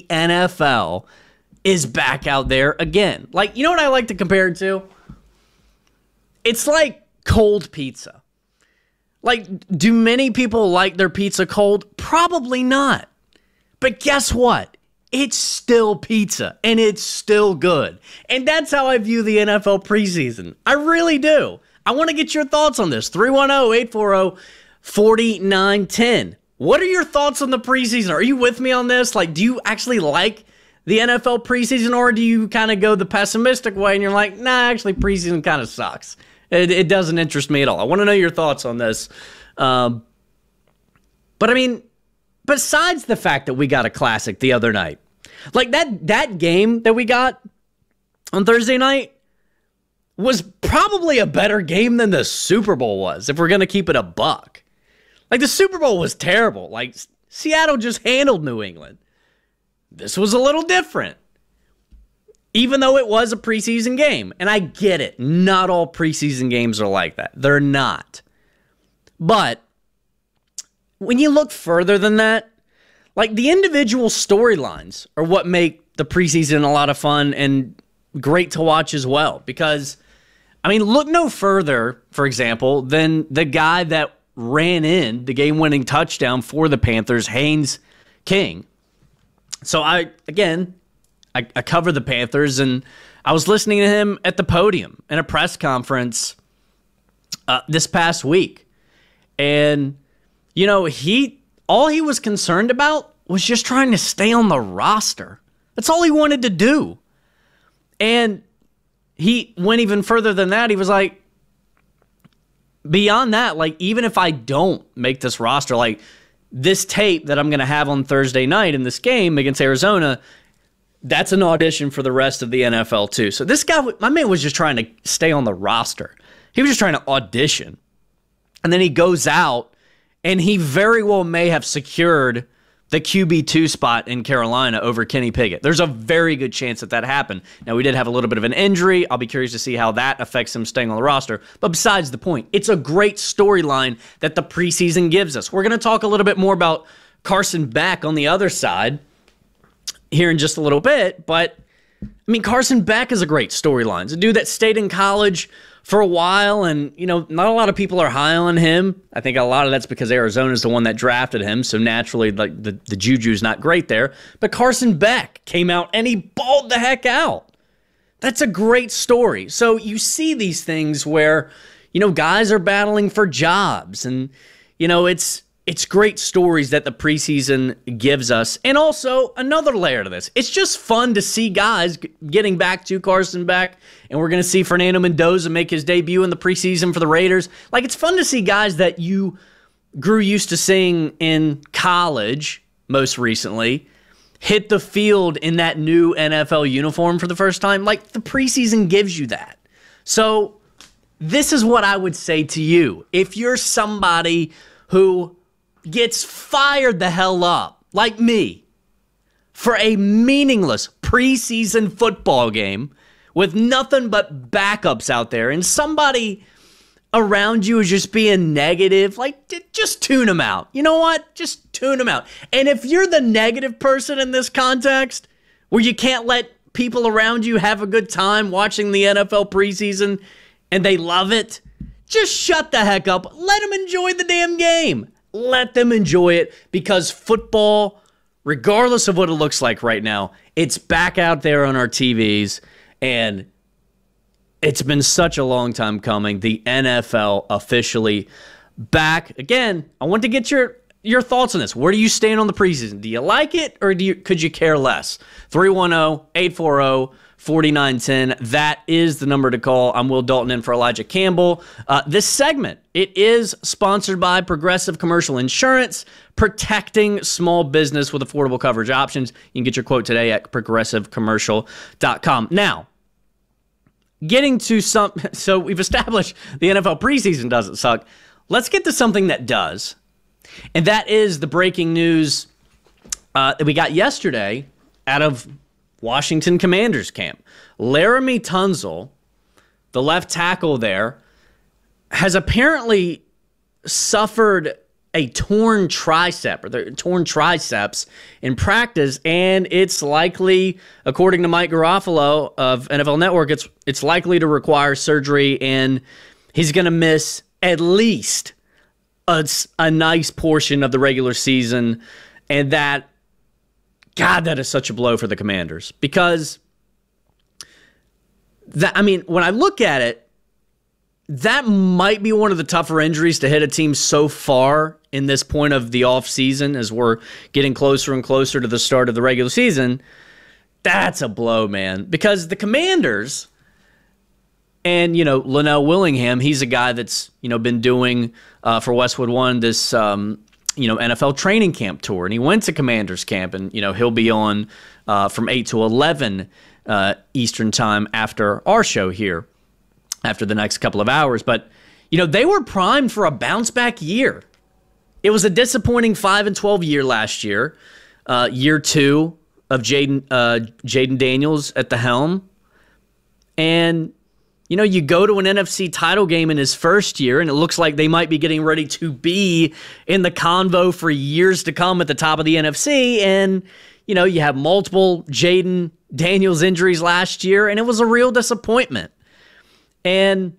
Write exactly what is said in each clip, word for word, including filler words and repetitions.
N F L is back out there again. Like, you know what I like to compare it to? It's like cold pizza. Like, do many people like their pizza cold? Probably not. But guess what? It's still pizza, and it's still good. And that's how I view the N F L preseason. I really do. I want to get your thoughts on this. three one zero, eight four zero, four nine one zero. What are your thoughts on the preseason? Are you with me on this? Like, do you actually like the N F L preseason, or do you kind of go the pessimistic way and you're like, nah, actually preseason kind of sucks. It, it doesn't interest me at all. I want to know your thoughts on this. Um, but I mean, besides the fact that we got a classic the other night, like that that game that we got on Thursday night was probably a better game than the Super Bowl was, if we're going to keep it a buck. Like, the Super Bowl was terrible. Like, Seattle just handled New England. This was a little different, even though it was a preseason game. And I get it. Not all preseason games are like that. They're not. But when you look further than that, like, the individual storylines are what make the preseason a lot of fun and great to watch as well. Because, I mean, look no further, for example, than the guy that ran in the game-winning touchdown for the Panthers, Haynes King. So I, again, I, I cover the Panthers, and I was listening to him at the podium in a press conference uh, this past week. And, you know, he all he was concerned about was just trying to stay on the roster. That's all he wanted to do. And he went even further than that. He was like, beyond that, like, even if I don't make this roster, like, this tape that I'm going to have on Thursday night in this game against Arizona, that's an audition for the rest of the N F L too. So this guy, my man was just trying to stay on the roster. He was just trying to audition. And then he goes out, and he very well may have secured the Q B two spot in Carolina over Kenny Pickett. There's a very good chance that that happened. Now, we did have a little bit of an injury. I'll be curious to see how that affects him staying on the roster. But besides the point, it's a great storyline that the preseason gives us. We're going to talk a little bit more about Carson Beck on the other side here in just a little bit. But, I mean, Carson Beck is a great storyline. It's a dude that stayed in college for a while, and, you know, not a lot of people are high on him. I think a lot of that's because Arizona is the one that drafted him, so naturally, like, the, the juju's not great there. But Carson Beck came out, and he balled the heck out. That's a great story. So you see these things where, you know, guys are battling for jobs, and, you know, it's it's great stories that the preseason gives us. And also, another layer to this, it's just fun to see guys getting back to Carson Beck, and we're going to see Fernando Mendoza make his debut in the preseason for the Raiders. Like, it's fun to see guys that you grew used to seeing in college, most recently, hit the field in that new N F L uniform for the first time. Like, the preseason gives you that. So this is what I would say to you. If you're somebody who gets fired the hell up, like me, for a meaningless preseason football game with nothing but backups out there, and somebody around you is just being negative, like, just tune them out. You know what? Just tune them out. And if you're the negative person in this context, where you can't let people around you have a good time watching the N F L preseason and they love it, just shut the heck up. Let them enjoy the damn game. Let them enjoy it, because football, regardless of what it looks like right now, it's back out there on our T Vs, and it's been such a long time coming. The N F L officially back. Again, I want to get your your thoughts on this. Where do you stand on the preseason? Do you like it, or do you could you care less? three one zero, eight four zero, four nine one zero. That is the number to call. I'm Will Dalton in for Elijah Campbell. Uh, this segment, it is sponsored by Progressive Commercial Insurance, protecting small business with affordable coverage options. You can get your quote today at progressive commercial dot com. Now, getting to some, so we've established the N F L preseason doesn't suck. Let's get to something that does. And that is the breaking news uh, that we got yesterday out of Washington Commanders camp. Laramie Tunsil, the left tackle there, has apparently suffered a torn tricep or the torn triceps in practice, and it's likely, according to Mike Garafolo of N F L Network, it's it's likely to require surgery, and he's going to miss at least a, a nice portion of the regular season. And that, God, that is such a blow for the Commanders, because that, I mean, when I look at it, that might be one of the tougher injuries to hit a team so far in this point of the offseason as we're getting closer and closer to the start of the regular season. That's a blow, man, because the Commanders and, you know, Linnell Willingham, he's a guy that's, you know, been doing uh, for Westwood One this, um, you know, N F L training camp tour, and he went to Commanders camp, and, you know, he'll be on uh, from eight to eleven uh, Eastern time after our show here, after the next couple of hours. But, you know, they were primed for a bounce-back year. It was a disappointing five and twelve year last year, uh, year two of Jaden uh, Jaden Daniels at the helm. And, you know, you go to an N F C title game in his first year, and it looks like they might be getting ready to be in the convo for years to come at the top of the N F C. And, you know, you have multiple Jaden Daniels injuries last year, and it was a real disappointment. And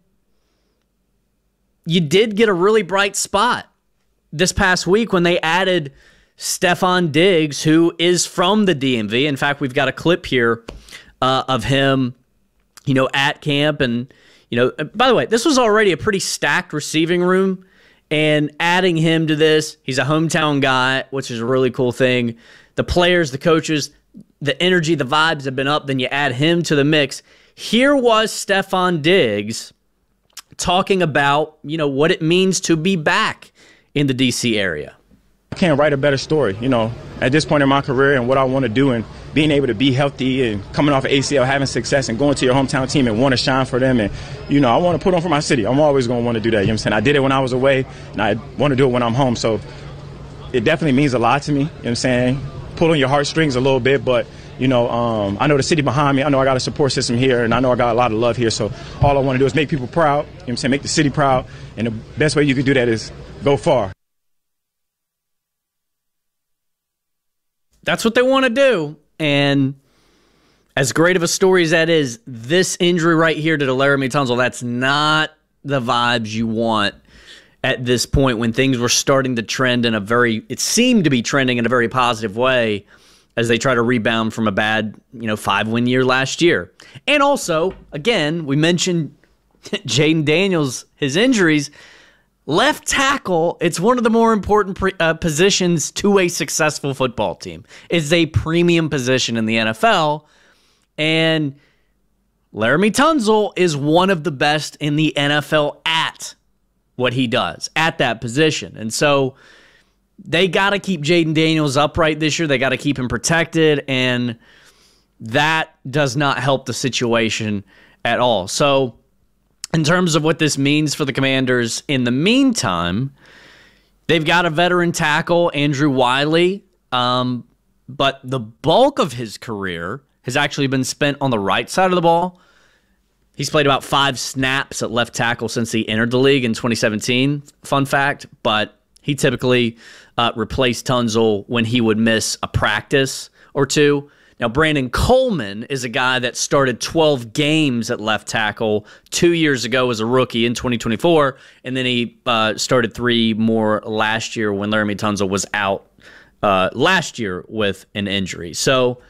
you did get a really bright spot this past week when they added Stefon Diggs, who is from the D M V. In fact, we've got a clip here uh, of him, you know, at camp. And, you know, by the way, this was already a pretty stacked receiving room. And adding him to this, he's a hometown guy, which is a really cool thing. The players, the coaches, the energy, the vibes have been up. Then you add him to the mix. Here was Stefon Diggs talking about, you know, what it means to be back in the D C area. I can't write a better story, you know, at this point in my career and what I want to do, and being able to be healthy and coming off of A C L, having success, and going to your hometown team and want to shine for them. And, you know, I want to put on for my city. I'm always going to want to do that. You know what I'm saying? I did it when I was away, and I want to do it when I'm home. So it definitely means a lot to me. You know what I'm saying? Pull on your heartstrings a little bit, but, you know, um, I know the city behind me. I know I got a support system here, and I know I got a lot of love here. So all I want to do is make people proud, you know what I'm saying, make the city proud. And the best way you can do that is go far. That's what they want to do. And as great of a story as that is, this injury right here to Laremy Tunsil, that's not the vibes you want at this point when things were starting to trend in a very, it seemed to be trending in a very positive way as they try to rebound from a bad, you know, five-win year last year. And also, again, we mentioned Jaden Daniels, his injuries. Left tackle, it's one of the more important pre- uh, positions to a successful football team. It's a premium position in the N F L, and Laremy Tunsil is one of the best in the N F L at what he does, at that position. And so they got to keep Jaden Daniels upright this year. They got to keep him protected, and that does not help the situation at all. So in terms of what this means for the Commanders in the meantime, they've got a veteran tackle, Andrew Wiley, um, but the bulk of his career has actually been spent on the right side of the ball. He's played about five snaps at left tackle since he entered the league in twenty seventeen, fun fact, but he typically uh, replaced Tunsil when he would miss a practice or two. Now, Brandon Coleman is a guy that started twelve games at left tackle two years ago as a rookie in twenty twenty-four, and then he uh, started three more last year when Laremy Tunsil was out uh, last year with an injury. So,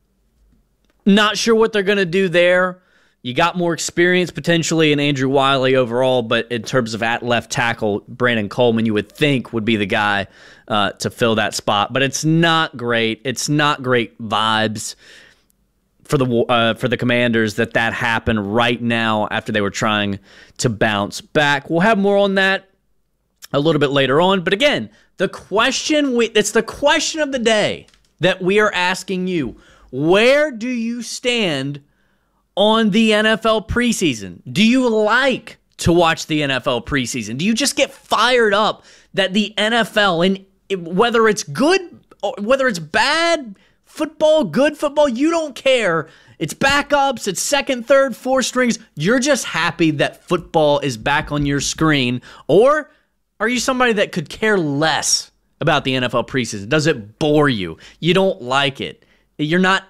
not sure what they're going to do there. You got more experience potentially in Andrew Wiley overall, but in terms of at left tackle, Brandon Coleman, you would think would be the guy uh, to fill that spot. But it's not great. It's not great vibes for the uh, for the Commanders that that happened right now after they were trying to bounce back. We'll have more on that a little bit later on. But again, the question we, it's the question of the day that we are asking you. Where do you stand on the N F L preseason? Do you like to watch the N F L preseason? Do you just get fired up that the N F L, and whether it's good or whether it's bad football, good football, you don't care. It's backups, it's second, third, fourth strings. You're just happy that football is back on your screen. Or Are you somebody that could care less about the N F L preseason? Does it bore you? You don't like it? You're not